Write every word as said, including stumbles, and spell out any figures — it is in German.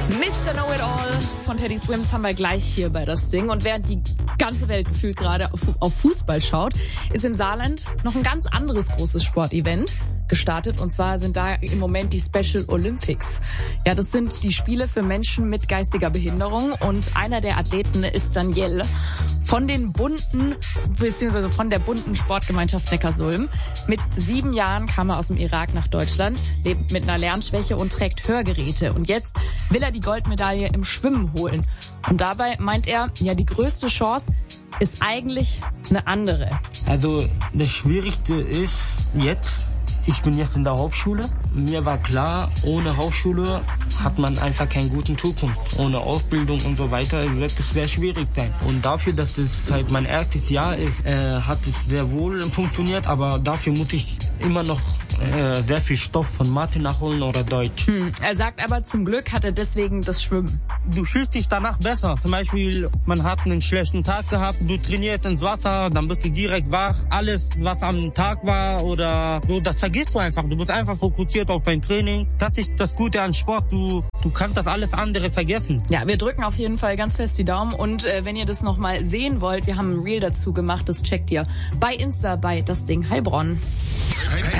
Mister Know-It-All von Teddy Swims haben wir gleich hier bei das Ding. Und während die ganze Welt gefühlt gerade auf Fußball schaut, ist im Saarland noch ein ganz anderes großes Sportevent gestartet. Und zwar sind da im Moment die Special Olympics. Ja, das sind die Spiele für Menschen mit geistiger Behinderung. Und einer der Athleten ist Daniel von den bunten, beziehungsweise von der bunten Sportgemeinschaft Neckarsulm. Mit sieben Jahren kam er aus dem Irak nach Deutschland, lebt mit einer Lernschwäche und trägt Hörgeräte. Und jetzt will er die Goldmedaille im Schwimmen holen. Und dabei meint er, ja, die größte Chance ist eigentlich eine andere. Also das Schwierigste ist jetzt, ich bin jetzt in der Hauptschule. Mir war klar, ohne Hauptschule hat man einfach keinen guten Zukunft. Ohne Ausbildung und so weiter wird es sehr schwierig sein. Und dafür, dass es halt mein erstes Jahr ist, äh, hat es sehr wohl funktioniert. Aber dafür muss ich immer noch äh, sehr viel Stoff von Mathe nachholen oder Deutsch. Hm. Er sagt aber, zum Glück hat er deswegen das Schwimmen. Du fühlst dich danach besser. Zum Beispiel, man hat einen schlechten Tag gehabt, du trainierst ins Wasser, dann bist du direkt wach. Alles, was am Tag war oder so, das vergisst du einfach. Du bist einfach fokussiert auf dein Training. Das ist das Gute an Sport. Du, du kannst das alles andere vergessen. Ja, wir drücken auf jeden Fall ganz fest die Daumen. Und äh, wenn ihr das nochmal sehen wollt, wir haben ein Reel dazu gemacht, das checkt ihr bei Insta bei das Ding Heilbronn.